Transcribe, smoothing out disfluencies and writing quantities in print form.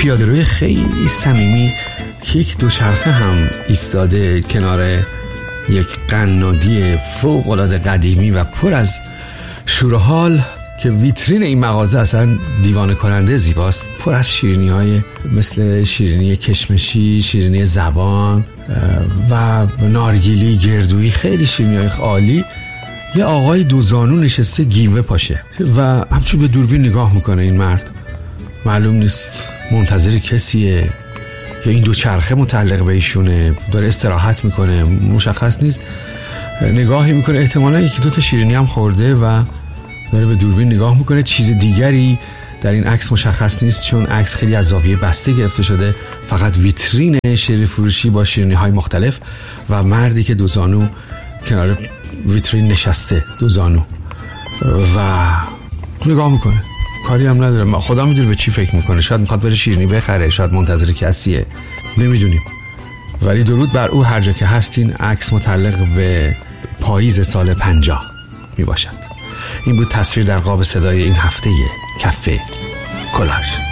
پیاده‌روی خیلی صمیمی که یک دوچرخه هم ایستاده کنار یک قنادی فوق‌العاده قدیمی و پر از شور و حال که ویترین این مغازه اصلا دیوانه کننده زیباست، پر از شیرینی‌های مثل شیرینی کشمشی، شیرینی زبان و نارگیلی، گردویی، خیلی شیرینی‌های عالی. یه آقای دوزانو نشسته گیوه پاشه و همچون به دوربین نگاه میکنه. این مرد معلوم نیست منتظر کسیه یا این دوچرخه متعلق به ایشونه، داره استراحت میکنه، مشخص نیست. نگاهی میکنه، احتمالا یکی دوتا شیرینی هم خورده و داره به دوربین نگاه میکنه. چیز دیگری در این عکس مشخص نیست چون عکس خیلی از زاویه بسته گرفته شده، فقط ویترین شیرینی فروشی با شیرینی های مختلف و مردی که دوزانو کنار ویترین نشسته دوزانو و نگاه میکنه، کاری هم نداره. خدا میدونه به چی فکر میکنه، شاید میخواد بره شیرینی بخره، شاید منتظر کسیه، نمیدونیم. ولی درود بر او هر جا که هستین. عکس متعلق به پاییز سال 50 میباشد. این بود تصویر در قاب صدای این هفته کافه کلاژ.